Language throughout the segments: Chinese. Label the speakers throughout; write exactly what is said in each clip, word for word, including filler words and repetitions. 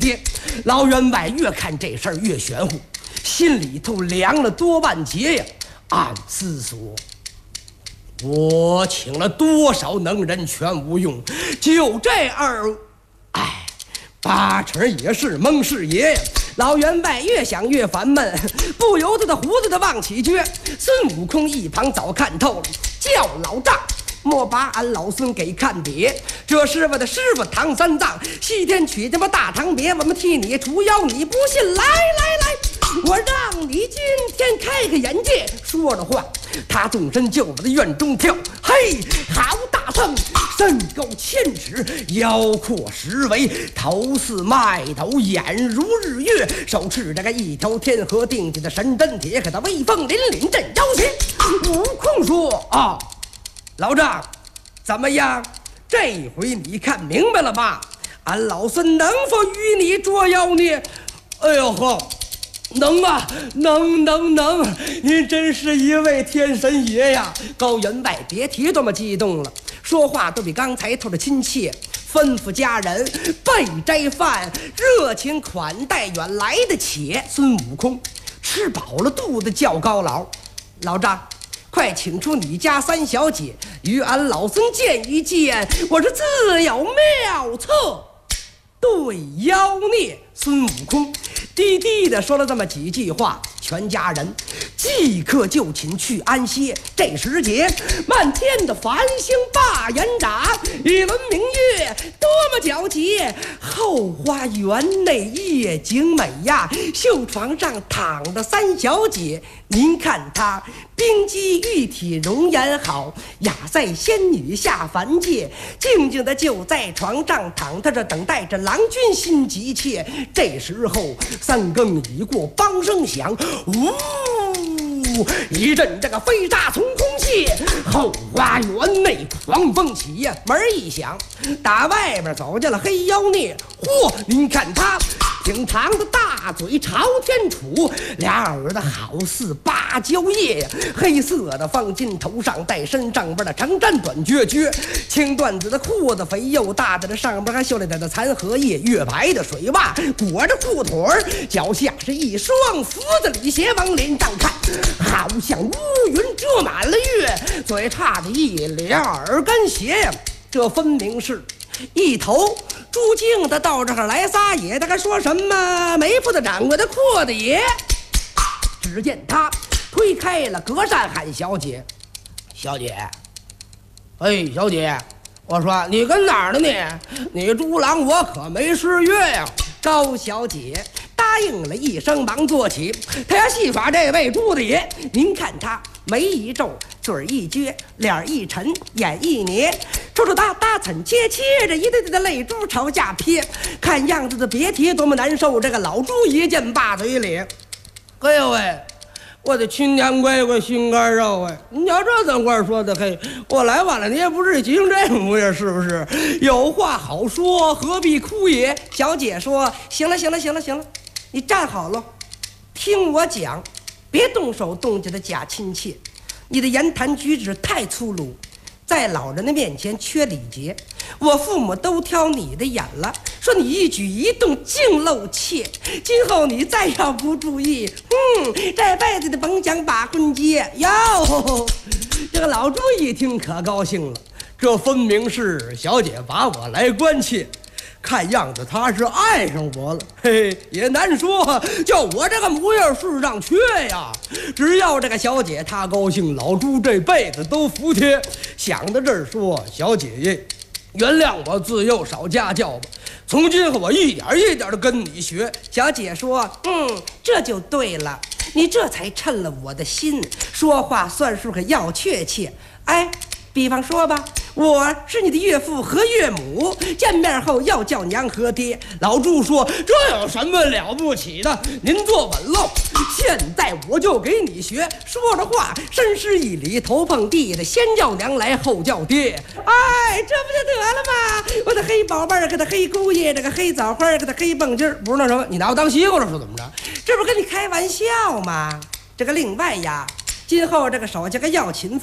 Speaker 1: 些。老员外越看这事儿越玄乎，心里头凉了多半截呀，暗思索：我请了多少能人全无用，就这二，哎，八成也是蒙氏爷呀。老员外越想越烦闷，不由得的胡子的往起撅。孙悟空一旁早看透了，叫老丈莫把俺老孙给看瘪，这是我的师傅唐三藏，西天取他妈大唐别，我们替你除妖，你不信？来来来，我让你今天开开眼界。说着话，他纵身就往的院中跳，嘿，好大圣，身高千尺，腰阔十围，头似麦斗，眼如日月，手持这个一条天河定起的神针铁，可他威风凛凛震妖邪。悟空说：啊，老丈，怎么样？这回你看明白了吧？俺老孙能否与你捉妖呢？哎呦呵，能啊，能能能！您真是一位天神爷呀！高员外别提多么激动了，说话都比刚才透着亲切，吩咐家人备斋饭，热情款待远来的且。孙悟空吃饱了肚子，叫高老：老丈，快请出你家三小姐与俺老孙见一见，我这自有妙策对妖孽。孙悟空低低的说了这么几句话，全家人即刻就寝去安歇。这时节，漫天的繁星把眼眨，一轮明月多么皎洁。后花园内夜景美呀，绣床上躺着三小姐，您看她冰肌玉体，容颜好，雅在仙女下凡界，静静的就在床上躺着，等待着郎君心急切。这时候三更已过，梆声响，呜，一阵这个飞沙从空泻，后花园内狂风起呀。门一响，打外边走进了黑妖孽。嚯，您看他挺长的大嘴朝天杵，俩耳朵好似芭蕉叶呀，黑色的方巾头上戴，身上边的长毡短撅撅，青缎子的裤子肥又大的，这上边还绣了点的残荷叶，月白的水袜裹着裤腿儿，脚下是一双福子里鞋，往脸上看好像乌云遮满了月，嘴差的一脸耳根鞋呀，这分明是一头朱净的到这儿来撒野，他还说什么没铺的掌柜的阔的爷。只见他推开了隔扇，喊小姐：小姐，哎，小姐，我说你跟哪儿呢你？你猪郎我可没失约呀。高小姐答应了一声，忙坐起。他要戏耍这位猪的爷，您看他眉一皱，嘴儿一撅，脸儿一沉，眼一捏，抽抽搭搭，惨切切，这一对对的泪珠朝下撇，看样子的别提多么难受。这个老猪一见把嘴里，哎呦喂，我的亲娘乖乖心肝肉哎！你要这怎么说的？嘿，我来晚了，你也不是急成这模样，是不是？有话好说，何必哭也？小姐说：行了，行了，行了，行了，你站好了，听我讲，别动手动脚的假亲切，你的言谈举止太粗鲁，在老人的面前缺礼节。我父母都挑你的眼了，说你一举一动净露怯，今后你再要不注意，嗯，这辈子的甭想把婚结哟。这个老朱一听可高兴了，这分明是小姐把我来关切，看样子他是爱上我了，嘿，也难说，叫我这个模样世上缺呀。只要这个小姐她高兴，老朱这辈子都服帖。想到这儿说：小姐姐，原谅我自幼少家教吧，从今后我一点一点的跟你学。小姐说：嗯，这就对了，你这才称了我的心，说话算数可要确切。哎，比方说吧，我是你的岳父和岳母，见面后要叫娘和爹。老朱说：这有什么了不起的，您坐稳喽，现在我就给你学。说着话，深施一礼，头碰地的，先叫娘来，后叫爹。哎，这不就得了吗？我的黑宝贝儿，跟他黑姑爷，这个黑枣花，跟他黑蹦筋儿，不是那什么，你拿我当西瓜了是怎么着？这不是跟你开玩笑吗？这个另外呀，今后这个手下个要勤奋，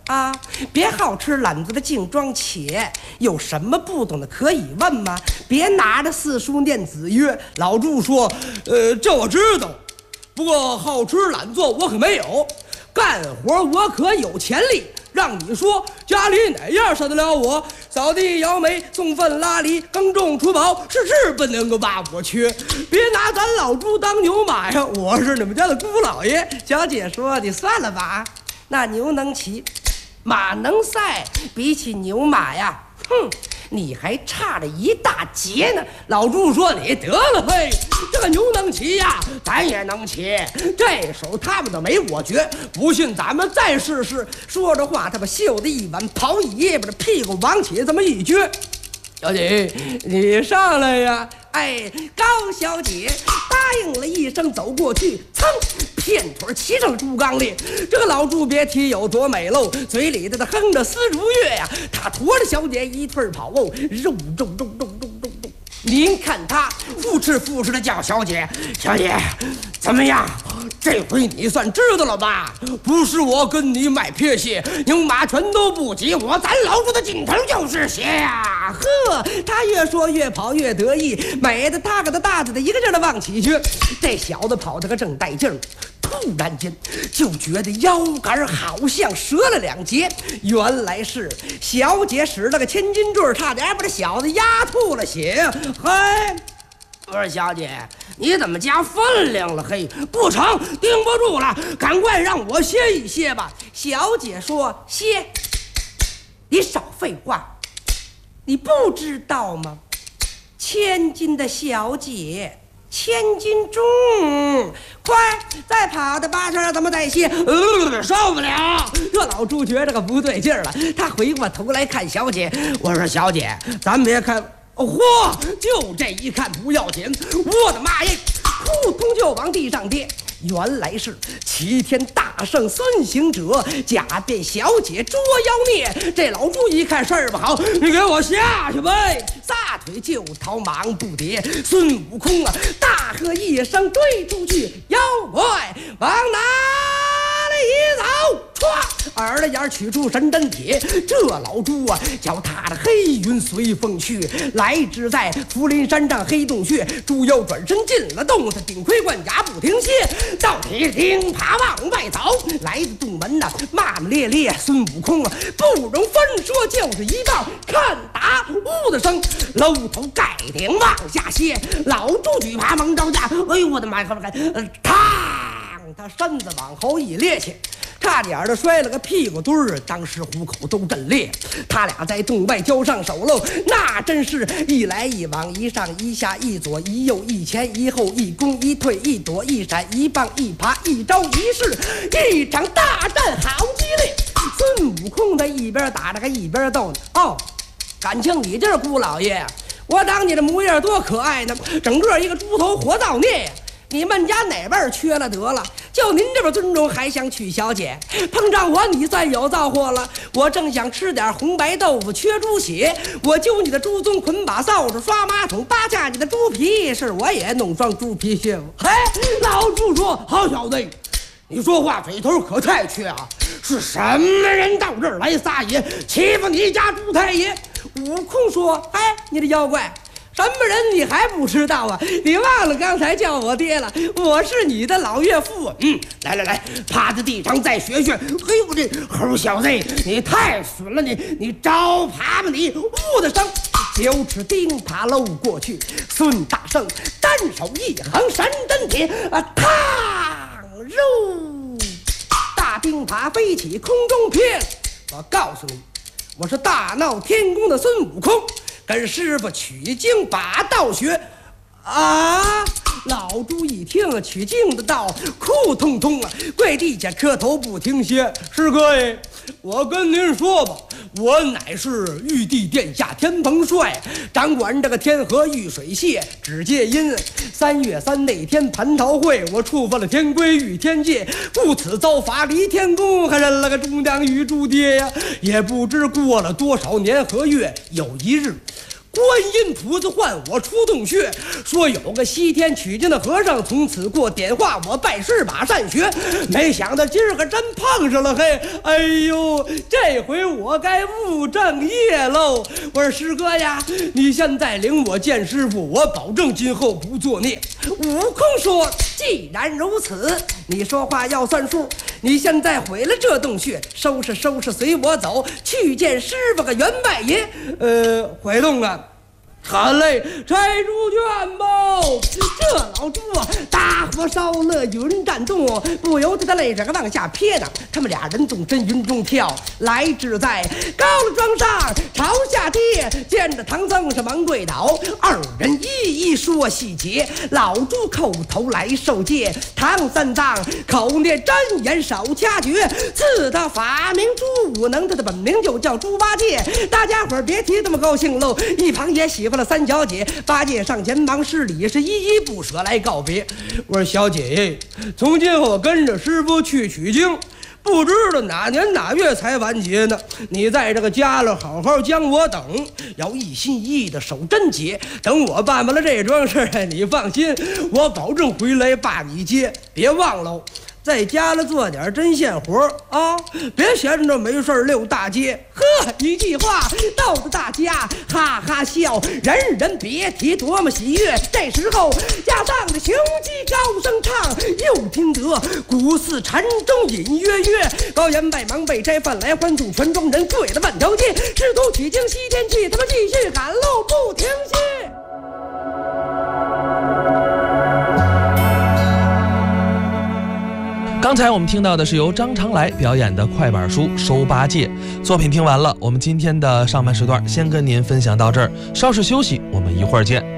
Speaker 1: 啊，别好吃懒做的净装且，有什么不懂的可以问吗？别拿着四书念子曰。老祝说，呃，这我知道，不过好吃懒做我可没有，干活我可有潜力。让你说家里哪样受得了我？扫地摇煤送粪拉犁耕种除草，是是不能够把我缺。别拿咱老朱当牛马呀，我是你们家的姑老爷。小姐说你算了吧，那牛能骑马能赛，比起牛马呀，哼，你还差着一大截呢。老朱说你得了嘿，这个牛能骑呀，咱也能骑，这手他们都没我绝，不信咱们再试试。说着话，他把袖子一挽，袍一把这屁股往起这么一撅。小姐，你上来呀！哎，高小姐答应了一声，走过去，噌，片腿骑上了猪缸里。这个老朱别提有多美喽，嘴里的哼着丝竹乐呀，他驮着小姐一腿跑哦，肉肉肉肉肉肉肉。您看他扶持扶持的叫小姐，小姐，怎么样？这回你算知道了吧？不是我跟你买撇鞋，牛马全都不及我，咱老朱的劲头就是鞋呀！呵，他越说越跑越得意，美的他个的大子的一个劲儿的往起去。这小子跑得个正带劲儿，突然间就觉得腰杆好像折了两截，原来是小姐使了个千斤坠，差点把这小子压吐了血。嘿，我说小姐，你怎么加分量了？嘿，不成，顶不住了，赶快让我歇一歇吧。小姐说歇，你少废话，你不知道吗？千金的小姐千斤重，快再跑的八成怎么再歇？呃，受不了！这老朱觉着个不对劲儿了，他回过头来看小姐，我说小姐，咱别看。哦嚯！就这一看不要紧，我的妈呀，扑通就往地上跌。原来是齐天大圣孙行者假变小姐捉妖孽。这老朱一看事儿不好，你给我下去呗！撒腿就逃，忙不迭。孙悟空啊，大喝一声，追出去，妖怪往哪里走？歘，耳朵眼取出神针铁，这老朱啊，脚踏着黑云随风去，来至在福林山上黑洞穴，猪妖转身进了洞，他顶盔贯甲不停歇，到底听爬往外走，来到洞门呐，骂骂咧咧，孙悟空啊，不容分说，就是一棒，看打呜的声，楼头盖顶往下歇，老朱举爬猛招架，哎呦我的妈呀，看看，呃，嘡，他身子往后一趔趄。差点的摔了个屁股墩儿，当时虎口都震裂。他俩在洞外交上手喽，那真是一来一往，一上一下，一左一右，一前一后，一攻一退，一躲一闪，一棒一爬，一招一式，一场大战好激烈。孙悟空在一边打着个一边逗呢。哦，感情你这是姑老爷，我当你的模样多可爱呢，整个一个猪头活造孽呀！你们家哪辈儿缺了得了？就您这边尊重还想娶小姐？碰上我你算有造货了。我正想吃点红白豆腐，缺猪血，我揪你的猪鬃，捆把扫帚，刷马桶，扒下你的猪皮，是我也弄双猪皮靴。嘿，老朱说：“好小子，你说话嘴头可太缺啊！是什么人到这儿来撒野，欺负你家猪太爷？”悟空说：“哎，你这妖怪！什么人你还不知道啊？你忘了刚才叫我爹了？我是你的老岳父。嗯，来来来，趴在地上再学学。嘿，我这猴小子，你太损了！你你招爬吧你！呜的声，九尺钉耙搂过去。孙大圣单手一横，神针铁啊，嘡肉，大钉耙飞起空中飘。我告诉你，我是大闹天宫的孙悟空。跟师傅取经把道学啊！老朱一听取经的道，哭通通啊，跪地下磕头不停歇。师哥哎，我跟您说吧，我乃是玉帝殿下天蓬帅，掌管这个天河玉水榭。只戒因三月三那天蟠桃会，我触犯了天规与天界，故此遭罚离天宫，还认了个猪娘与猪爹呀！也不知过了多少年和月，有一日。 观音菩萨唤我出洞穴，说有个西天取经的和尚从此过，点化我拜师把善学。没想到今儿个真碰上了，嘿，哎呦，这回我该务正业喽。我说师哥呀，你现在领我见师傅，我保证今后不作孽。悟空说，既然如此，你说话要算数。你现在毁了这洞穴，收拾收拾，随我走去见师傅个员外爷。呃，毁洞啊，好嘞，拆除卷吧。这老猪啊，大火烧了云栈洞，不由得他泪水往下撇呢。他们俩人纵身云中跳，来至在高了庄上朝下跌，见着唐僧是忙跪倒，二人一一说细节。老猪叩头来受戒，唐三藏口念真言手掐诀，赐他法名朱武能，他的本名就叫猪八戒。大家伙儿别提这么高兴喽。一旁也喜欢了三小姐，八戒上前忙施礼，是依依不舍来告别。我说小姐姐，从今后跟着师傅去取经，不知道哪年哪月才完结呢。你在这个家了好好将我等，要一心一意的守贞节。等我办完了这桩事儿，你放心，我保证回来把你接。别忘了在家里做点针线活啊，别闲着没事溜大街。呵，一句话逗得大家哈哈笑，人人别提多么喜悦。这时候加上这雄鸡高声唱，又听得鼓似禅中隐约约。高员外忙被摘饭来欢送，全庄人跪了半条街。师徒取经西天去，他们继续赶路不停歇。
Speaker 2: 刚才我们听到的是由张长来表演的快板书《收八戒》作品。听完了，我们今天的上半时段先跟您分享到这儿，稍事休息，我们一会儿见。